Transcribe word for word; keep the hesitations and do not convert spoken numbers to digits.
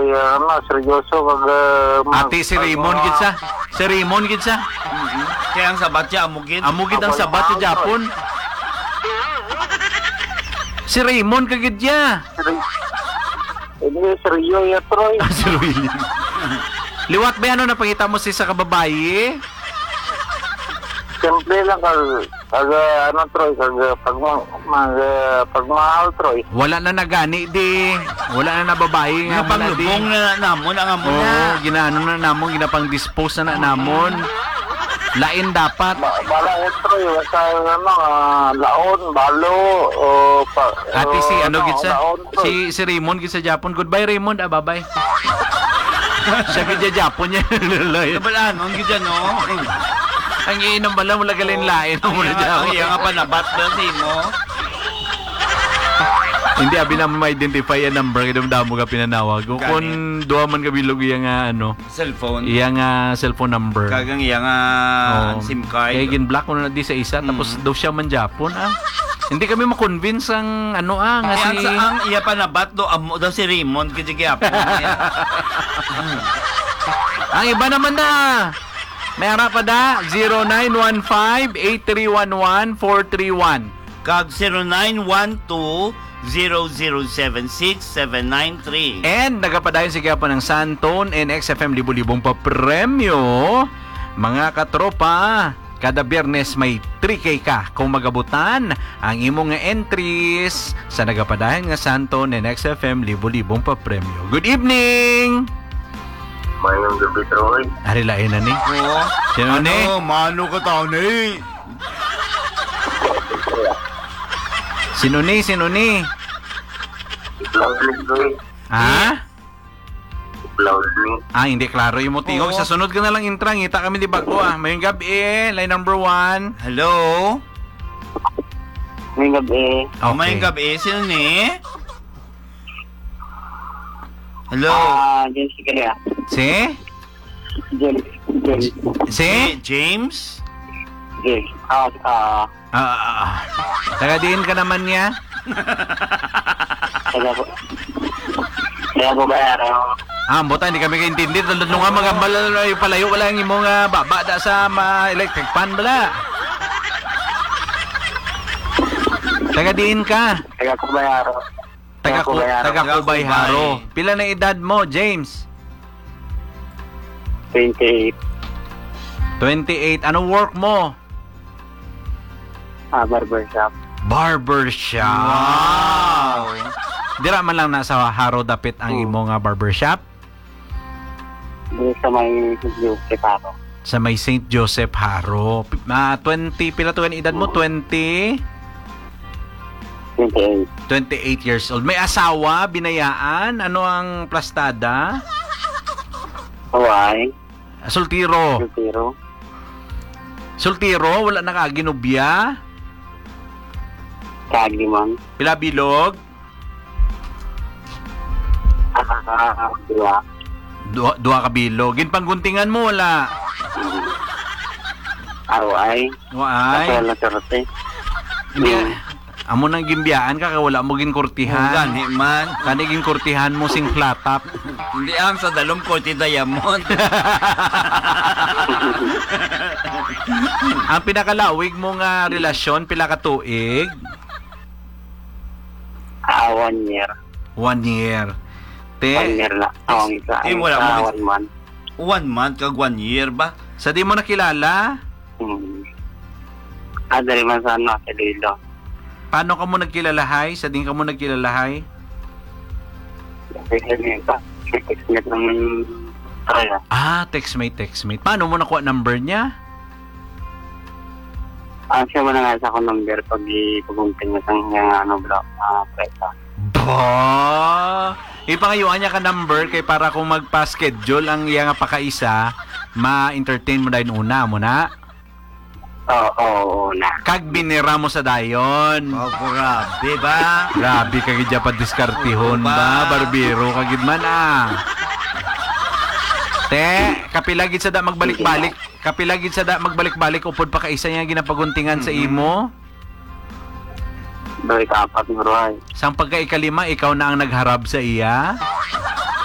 Troy, ano, seryoso kag uh, Ate si Raymond gid sa. Si Raymond gid sa. Mm-hmm. Kaya ang sabat siya amugid. Amugid ang sabat sa Japon. Si Raymond kagid ya. Hindi, seryo ya, Troy. Ah, si William. Liwat ba ano napakita mo si sa kababaye? Simple lang kag, kag uh, ano, Troy, kag uh, pag, mag, uh, pagmahal, Troy. Wala na nagani di. Wala na nababaye nga mo na di. Panglubong na namon ang amo Oo, na. ginaano na namon, ginapang-dispose na na namon. Lain dapat. Ba bala eh, Troy, basta ano, uh, laon, balo, o pa... Ate si ano gid sa laon, Troy. si si Raymond gid sa Japon. Goodbye Raymond, ah, bye-bye. Siya gid sa Japon niya. Kabalanon gid yan, no? Ang iinom bala mula galin-lain mo na Ang Japon. iya nga panabat na si mo. Hindi abi na ma-identify ang number kay damo ka pinanawag. Kung duha man ka bilog iya nga ano, Cellphone. iya nga cellphone number. Kagang iya nga Oo. SIM card. Kaya gin-block mo na di sa isa tapos daw siya man Japon ah. Hindi kami ma-convince ang ano ah nga Kaya si sa ang iya panabat do amo daw si Raymond kaya gyapon. ang iba naman na. May harap pa da zero nine one five eight three one one four three one. Kag zero nine one two zero zero seven six seven nine three. And nagapadayon si Kiapo ng Santon and X F M libo-libong pa premyo. Mga katropa, kada Biyernes may three K ka kung magabutan ang imong nga entries sa nagapadayon nga Santon and X F M libo-libong pa premyo. Good evening! Mayroong gabi, Troy. Ari lain na ni. Oo. Sino ni? Ano, mano ka tao ni? Sino ni? Sino ni? Loudly, Troy. Ha? Loudly. Ah, hindi klaro yung motingog. Oo. Sa sunod ka na lang intrang. Kita kami di bago ah. Mayong gabi eh. Line number one. Hello? May gabi. Okay. May gabi, sino ni? Hello? Ah, James Kaya. Si? James. James. Si? James? James. Ah, ah, Ah, ah, ah. Tagadiin ka naman niya. kaya po. Kaya po ba, ano? Ah, buta, hindi kami kaintindi. Nung nga magambal, palayo ka lang yung mga baba da sa ma electric pan bala. Tagadiin ka. Kaya po ba, ano? Taga, Taga Cubay, taga Taga Cubay Cubay. Haro. Pila na edad mo, James? twenty-eight. twenty-eight. Anong work mo? Ah, barbershop. Barbershop. Wow! Dira man lang nasa Haro dapit ang Hmm. imo nga barbershop Doon sa may Jose Paro. sa may Saint Joseph Haro. Ah, twenty pila to ang edad mo? twenty? twenty-eight. twenty-eight years old. May asawa, binayaan, ano ang plastada? Hawaii. Sultiro. Lutero. Sultiro, wala na kaginubya. Kagliman. Pila bilog. Ah, dua. Dua, dua ka bilog. Ginpangguntingan mo, wala. Hawaii. Waay. Kasal na sorte. Hindi. Amo nang gimbiyaan ka, kaya wala mo ginkurtihan. Gani man. Kani ginkurtihan mo sing flatap. Hindi ang sa dalom ko ti diamond. Ang pinakalawig mo nga relasyon, pila ka tuig? Ah, one year. One year. Te, One year na. Ang isa. Eh, wala Ah, mo. one month. One month kag one year ba? sa di mo nakilala, Hmm. Ah, dali man sa ano, sa Lilo. paano ka mo nagkilalahay? Sa din ka mo nagkilalahay? Kasi ganyan pa. Text-net naman tayo. Ah, textmate, textmate. Paano mo nakuha number niya? Ah, siya mo na nga sa akong number pag ipugunting mo sa yung ano, blog, ah, presa. Ba! Ipangayuan niya ka number kay para kung magpa-schedule ang iya nga pakaisa, ma-entertain mo dahil una mo na. Oo, oo, oo na. Kag binira mo sa dayon. Oh, grabe ba? Grabe ka gidya pa diskartihon ba? Barbero ka gid man ah. Te, kapilagid sa da magbalik-balik. Kapilagid sa da magbalik-balik upod pa kaisa niya ginapaguntingan sa imo. Dali ka apat, bro. Ay. Sang pagka ikalima, ikaw na ang nagharab sa iya.